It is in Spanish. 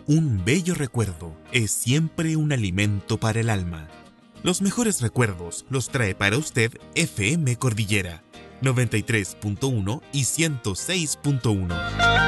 Un bello recuerdo es siempre un alimento para el alma. Los mejores recuerdos los trae para usted FM Cordillera 93.1 y 106.1.